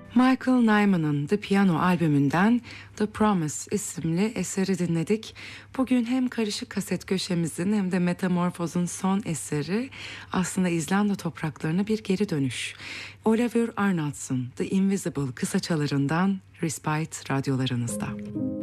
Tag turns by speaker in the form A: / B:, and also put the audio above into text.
A: Michael Nyman'ın The Piano albümünden The Promise isimli eseri dinledik. Bugün hem Karışık Kaset köşemizin hem de Metamorphos'un son eseri aslında İzlanda topraklarına bir geri dönüş. Ólafur Arnaldsson The Invisible kısaçalarından Respite radyolarınızda.